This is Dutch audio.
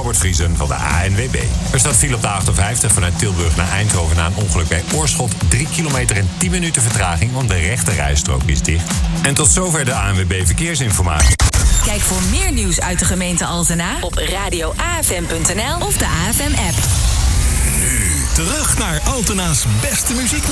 Robert Vriesen van de ANWB. Er staat file op de A58 vanuit Tilburg naar Eindhoven na een ongeluk bij Oorschot. 3 kilometer en 10 minuten vertraging, want de rechte rijstrook is dicht. En tot zover de ANWB Verkeersinformatie. Kijk voor meer nieuws uit de gemeente Altena op radioafm.nl of de AFM-app. Nu terug naar Altena's beste muziek.